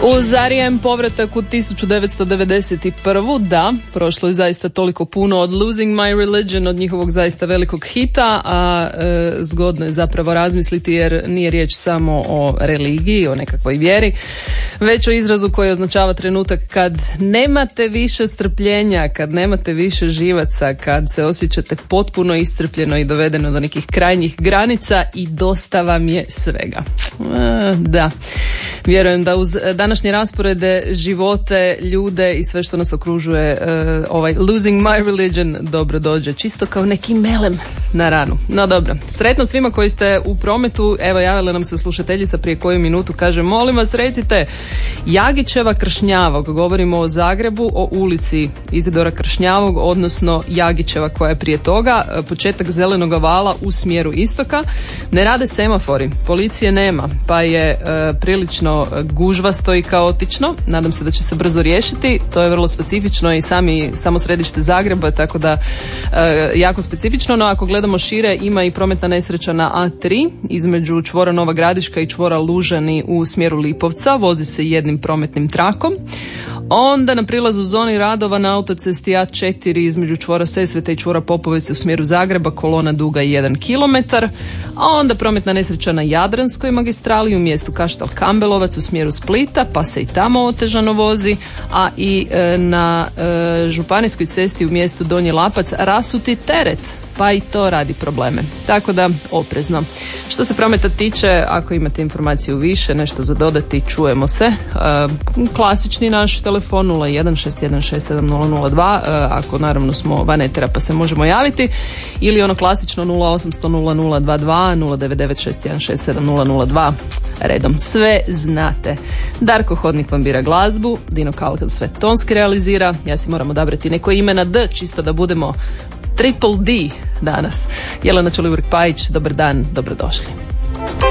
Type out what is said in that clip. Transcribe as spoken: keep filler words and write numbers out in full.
Uz R E M povratak u tisuću devetsto devedeset prvu. Da, prošlo je zaista toliko puno od Losing My Religion, od njihovog zaista velikog hita, a e, zgodno je zapravo razmisliti jer nije riječ samo o religiji, o nekakvoj vjeri, već o izrazu koji označava trenutak kad nemate više strpljenja, kad nemate više živaca, kad se osjećate potpuno iscrpljeno i dovedeno do nekih krajnjih granica i dosta vam je svega. E, da, vjerujem da uz današnje rasporede, živote, ljude i sve što nas okružuje, uh, ovaj Losing My Religion dobro dođe, čisto kao neki melem na ranu. No dobro, sretno svima koji ste u prometu. Evo, javila nam se slušateljica prije koju minutu, kaže, molim vas recite, Jagićeva Kršnjavog, govorimo o Zagrebu, o ulici Izidora Kršnjavog, odnosno Jagićeva koja je prije toga, početak zelenog vala u smjeru istoka, ne rade semafori, policije nema, pa je uh, prilično gužvasto i kaotično. Nadam se da će se brzo riješiti. To je vrlo specifično i sami, samo središte Zagreba, tako da e, jako specifično. No ako gledamo šire, ima i prometna nesreća na A tri između čvora Nova Gradiška i čvora Lužani u smjeru Lipovca. Vozi se jednim prometnim trakom. Onda na prilazu zoni radova na autocesti A četiri između čvora Sesvete i čvora Popovice u smjeru Zagreba, kolona duga jedan kilometar. A onda prometna nesreća na Jadranskoj magistrali u mjestu Kaštel Kambelovac u smjeru Splita, pa se i tamo otežano vozi, a i e, na e, županijskoj cesti u mjestu Donji Lapac rasuti teret, pa i to radi probleme. Tako da oprezno. Što se prometa tiče, ako imate informaciju više, nešto za dodati, čujemo se. E, klasični naš telefon nula jedan šest jedan šest sedam nula nula dva, e, ako naravno smo van etera pa se možemo javiti, ili ono klasično nula osam sto nula nula dva dva nula devet devet šest jedan šest sedam nula nula dva. Redom, sve znate. Darko Hodnik vam bira glazbu, Dino Kalkan sve tonski realizira, ja si moram odabrati neko ime na D, čisto da budemo Triple D danas. Jelena Čuliburg-Pajić, dobar dan, dobrodošli.